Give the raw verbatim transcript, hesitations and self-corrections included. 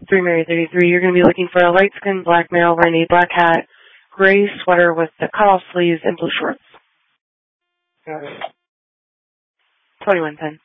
three Mary thirty-three, you're going to be looking for a light-skinned black male wearing a black hat, gray sweater with the cut-off sleeves, and blue shorts. Got it. twenty-one ten.